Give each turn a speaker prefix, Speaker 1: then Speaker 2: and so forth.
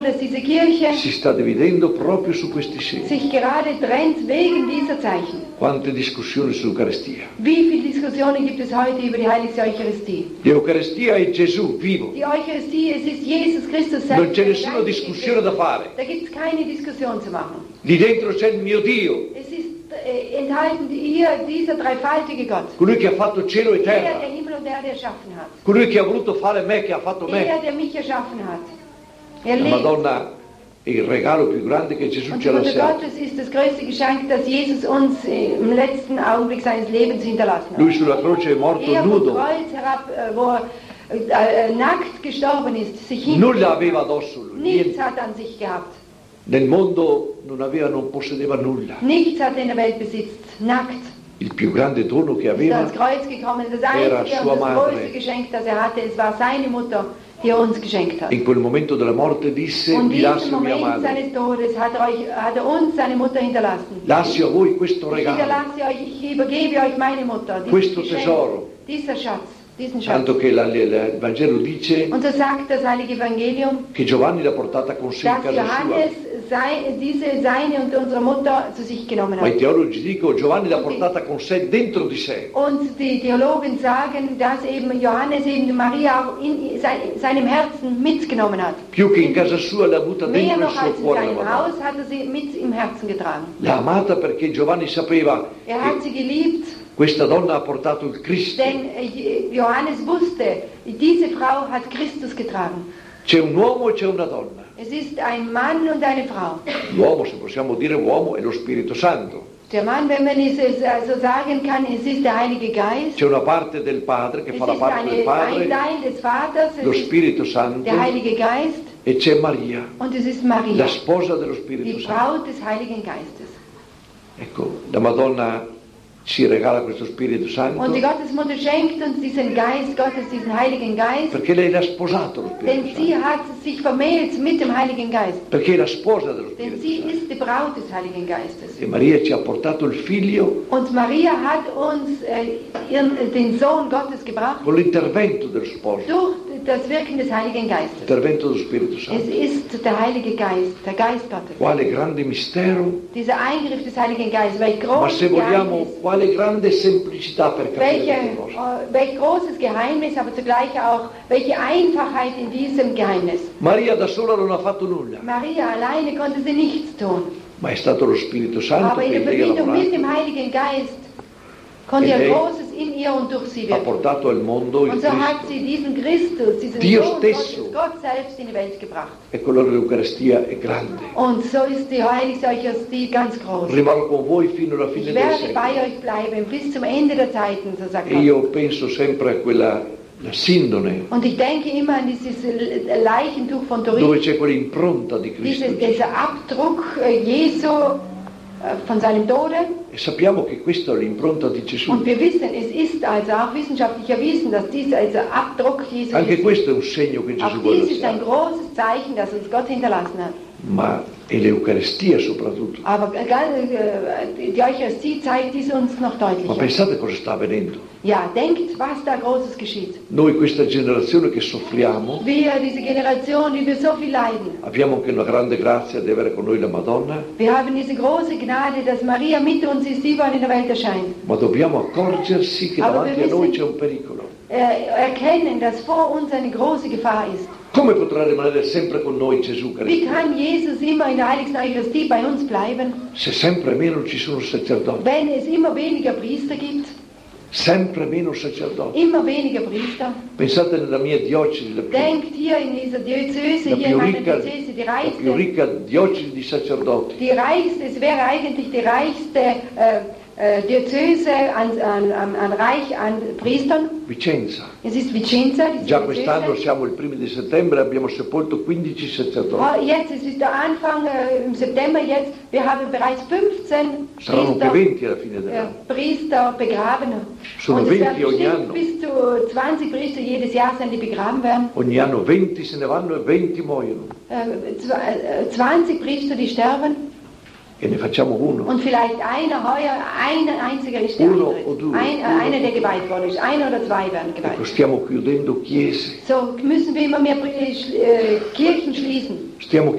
Speaker 1: dass diese Kirche
Speaker 2: si sta dividendo proprio su questi segni.
Speaker 1: sich gerade trennt wegen dieser Zeichen.
Speaker 2: Quante discussioni sull'Eucaristia.
Speaker 1: Wie viele Diskussionen gibt es heute über die heilige Eucharistie?
Speaker 2: L'Eucaristia è Gesù vivo.
Speaker 1: Die Eucharistie, es ist Jesus Christus selbst.
Speaker 2: Non c'è nessuna discussione da fare.
Speaker 1: Da gibt es keine Diskussion zu machen.
Speaker 2: Lì dentro c'è il mio Dio,
Speaker 1: Es ist enthalten hier dieser dreifaltige Gott.
Speaker 2: colui che ha fatto cielo e
Speaker 1: Der
Speaker 2: terra,
Speaker 1: Himmel und Erde erschaffen hat.
Speaker 2: colui che ha voluto fare me, che ha fatto me.
Speaker 1: Der mich erschaffen hat. Er
Speaker 2: La
Speaker 1: lebt.
Speaker 2: Madonna è il regalo più grande che Gesù
Speaker 1: Und
Speaker 2: ci
Speaker 1: die
Speaker 2: ha
Speaker 1: Mutter
Speaker 2: lasciato.
Speaker 1: Gottes ist das größte Geschenk, das Jesus uns im letzten Augenblick seines Lebens hinterlassen hat.
Speaker 2: Lui sulla croce è morto
Speaker 1: Er vom
Speaker 2: nudo,
Speaker 1: Kreuz herab, wo er nackt gestorben ist, sich
Speaker 2: nulla aveva addosso lui,
Speaker 1: Nichts
Speaker 2: niente.
Speaker 1: hat an sich gehabt.
Speaker 2: Nel mondo non possedeva nulla.
Speaker 1: Nichts hat er in der Welt besitzt. Nackt.
Speaker 2: Il più grande dono che
Speaker 1: Ist
Speaker 2: aveva
Speaker 1: ans Kreuz gekommen. Das
Speaker 2: era
Speaker 1: einzige
Speaker 2: sua
Speaker 1: und das
Speaker 2: madre.
Speaker 1: größte Geschenk, das er hatte, es war seine Mutter, die er uns geschenkt hat.
Speaker 2: in quel momento della morte disse:
Speaker 1: Und
Speaker 2: vi
Speaker 1: in
Speaker 2: lascio
Speaker 1: diesem
Speaker 2: mia
Speaker 1: Moment
Speaker 2: madre,
Speaker 1: seines Todes hat er uns seine Mutter hinterlassen.
Speaker 2: lascio a voi questo
Speaker 1: Ich
Speaker 2: regalo,
Speaker 1: hinterlasse euch, ich übergebe euch meine Mutter. Dieses
Speaker 2: questo
Speaker 1: Geschenk,
Speaker 2: tesoro.
Speaker 1: dieser Schatz, diesen Schatz.
Speaker 2: Tanto che il Vangelo dice
Speaker 1: Und so sagt das Heilige Evangelium,
Speaker 2: che Giovanni l'ha portata con sé in
Speaker 1: dass
Speaker 2: casa
Speaker 1: Johannes
Speaker 2: sua.
Speaker 1: seine und unsere Mutter zu sich genommen
Speaker 2: Ma i
Speaker 1: hat.
Speaker 2: teologi dicono Giovanni l'ha portata con sé dentro di sé.
Speaker 1: Und die Theologen sagen, dass eben Johannes eben Maria auch in seinem Herzen mitgenommen hat.
Speaker 2: Più che in casa sua l'ha avuta
Speaker 1: Mehr
Speaker 2: dentro il
Speaker 1: noch
Speaker 2: suo
Speaker 1: als in
Speaker 2: cuore la
Speaker 1: seinem
Speaker 2: Madonna.
Speaker 1: Haus hat er sie mit im Herzen getragen.
Speaker 2: L'ha amata perché Giovanni sapeva
Speaker 1: Er hat
Speaker 2: che
Speaker 1: sie geliebt,
Speaker 2: questa donna ha portato il Cristo.
Speaker 1: denn Johannes wusste, diese Frau hat Christus getragen.
Speaker 2: C'è un uomo e c'è una donna.
Speaker 1: Es ist ein Mann und eine Frau.
Speaker 2: L'uomo, se possiamo dire uomo, è lo Spirito Santo.
Speaker 1: Der Mann, wenn man es so sagen kann, es ist der Heilige Geist.
Speaker 2: C'è una parte del Padre che
Speaker 1: Es
Speaker 2: fa la
Speaker 1: ist
Speaker 2: parte del
Speaker 1: ein
Speaker 2: Padre,
Speaker 1: Teil des Vaters,
Speaker 2: lo
Speaker 1: es ist
Speaker 2: Spirito Santo,
Speaker 1: der Heilige Geist
Speaker 2: e c'è Maria,
Speaker 1: und es ist Maria,
Speaker 2: la sposa dello
Speaker 1: die
Speaker 2: Spirito Santo.
Speaker 1: Braut des Heiligen Geistes.
Speaker 2: Ecco, la Madonna ci regala questo Spirito Santo
Speaker 1: Und die Gottesmutter schenkt uns diesen Geist Gottes, diesen Heiligen Geist,
Speaker 2: perché lei l'ha sposato lo
Speaker 1: denn
Speaker 2: Spirito
Speaker 1: sie
Speaker 2: Santo,
Speaker 1: hat sich vermählt mit dem Heiligen Geist.
Speaker 2: perché è la sposa dello
Speaker 1: Denn
Speaker 2: Spirito
Speaker 1: sie
Speaker 2: Santo.
Speaker 1: ist die Braut des Heiligen Geistes.
Speaker 2: E Maria ci ha portato il Figlio
Speaker 1: Und Maria hat uns den Sohn Gottes gebracht
Speaker 2: con l'intervento del sposo,
Speaker 1: durch das Wirken des Heiligen Geistes.
Speaker 2: l'intervento dello Spirito
Speaker 1: Es
Speaker 2: Santo.
Speaker 1: ist der Heilige Geist, der Geist Gottes.
Speaker 2: Quale grande mistero,
Speaker 1: Dieser Eingriff des Heiligen Geistes, welch
Speaker 2: ma se
Speaker 1: großes
Speaker 2: vogliamo,
Speaker 1: Geheimnis,
Speaker 2: quale grande semplicità per capire queste cose.
Speaker 1: welch großes Geheimnis, aber zugleich auch welche Einfachheit in diesem Geheimnis.
Speaker 2: Maria da sola non ha fatto nulla,
Speaker 1: Maria alleine konnte sie nichts tun,
Speaker 2: ma è stato lo Spirito Santo
Speaker 1: aber in
Speaker 2: che
Speaker 1: der
Speaker 2: in lei ha
Speaker 1: Verbindung mit
Speaker 2: lavorato,
Speaker 1: dem Heiligen Geist konnte
Speaker 2: E
Speaker 1: er
Speaker 2: lei
Speaker 1: Großes in ihr und durch sie
Speaker 2: ha
Speaker 1: wirken.
Speaker 2: portato al mondo il
Speaker 1: Und so hat
Speaker 2: Cristo.
Speaker 1: sie diesen Christus, diesen
Speaker 2: Dio
Speaker 1: Sohn
Speaker 2: stesso.
Speaker 1: Gottes, Gott selbst in die Welt gebracht.
Speaker 2: Ecco allora l'Eucaristia è grande.
Speaker 1: Und so ist die heilige Eucharistie ganz groß.
Speaker 2: Rimarrò con voi fino alla fine
Speaker 1: Ich
Speaker 2: dei
Speaker 1: werde bei
Speaker 2: secoli.
Speaker 1: euch bleiben bis zum Ende der Zeiten, so sagt
Speaker 2: E
Speaker 1: Gott.
Speaker 2: io penso sempre a quella la sindone
Speaker 1: Und ich denke immer an dieses Leichentuch von
Speaker 2: dove
Speaker 1: Turin,
Speaker 2: c'è quell'impronta di Cristo.
Speaker 1: dieser Abdruck Jesu von seinem Tode.
Speaker 2: E sappiamo che questa è l'impronta di Gesù.
Speaker 1: Und wir wissen, es ist also auch wissenschaftlich erwiesen, dass dieser Abdruck Jesu
Speaker 2: Anche
Speaker 1: ist.
Speaker 2: questo è un segno che Gesù
Speaker 1: Auch
Speaker 2: vuole
Speaker 1: dies ist ein
Speaker 2: lasciare.
Speaker 1: großes Zeichen, das uns Gott hinterlassen hat.
Speaker 2: Ma è l'Eucaristia soprattutto.
Speaker 1: Aber die Eucharistie zeigt dies uns noch
Speaker 2: Ma
Speaker 1: deutlicher.
Speaker 2: pensate cosa sta avvenendo.
Speaker 1: Ja, denkt, was da Großes geschieht.
Speaker 2: Noi questa generazione che soffriamo,
Speaker 1: Wir, diese Generation, die wir so viel leiden,
Speaker 2: abbiamo anche una grande grazia di avere con noi la Madonna,
Speaker 1: wir haben diese große Gnade, dass Maria mit uns ist, überall in der Welt erscheint.
Speaker 2: ma dobbiamo accorgersi che
Speaker 1: Aber
Speaker 2: davanti
Speaker 1: wir
Speaker 2: a noi
Speaker 1: wissen-
Speaker 2: c'è un pericolo.
Speaker 1: Erkennen, dass vor uns eine große Gefahr ist.
Speaker 2: Come potrà rimanere sempre con noi Gesù
Speaker 1: Wie
Speaker 2: Cristo
Speaker 1: kann Jesus immer in der Heiligsten Eucharistie bei uns bleiben,
Speaker 2: se sempre meno ci sono sacerdoti?
Speaker 1: wenn es immer weniger Priester gibt?
Speaker 2: Sempre meno sacerdoti.
Speaker 1: Immer weniger Priester.
Speaker 2: Pensate nella mia diocesi,
Speaker 1: Denkt hier in dieser Diözese,
Speaker 2: la
Speaker 1: hier
Speaker 2: più
Speaker 1: in meiner
Speaker 2: ricca,
Speaker 1: Diözese, die
Speaker 2: la più
Speaker 1: reichste,
Speaker 2: ricca diocesi di sacerdoti.
Speaker 1: es wäre eigentlich die reichste Diözese an Reich an Priestern.
Speaker 2: Vicenza.
Speaker 1: Es ist Vicenza, diese
Speaker 2: Già quest'anno
Speaker 1: Diözese.
Speaker 2: siamo il 1 di settembre, abbiamo sepolto 15 sacerdoti.
Speaker 1: Jetzt, es ist der Anfang im September jetzt, wir haben bereits 15
Speaker 2: Saranno più
Speaker 1: Priester,
Speaker 2: 20 alla fine dell'anno.
Speaker 1: Priester begraben.
Speaker 2: Sono
Speaker 1: Und es
Speaker 2: 20
Speaker 1: werden
Speaker 2: ogni
Speaker 1: bestimmt
Speaker 2: anno.
Speaker 1: bis zu 20 Priester jedes Jahr sein, die begraben werden.
Speaker 2: Ogni anno 20 se ne vanno e 20 muoiono.
Speaker 1: 20 Priester, die sterben.
Speaker 2: E ne facciamo uno.
Speaker 1: Und vielleicht ein einziger ist der
Speaker 2: Uno
Speaker 1: Eintritt.
Speaker 2: o due.
Speaker 1: Einer, der geweiht worden ist. Ein oder zwei werden
Speaker 2: Ecco,
Speaker 1: geweiht.
Speaker 2: stiamo chiudendo chiese,
Speaker 1: So müssen wir immer mehr Kirchen schließen.
Speaker 2: stiamo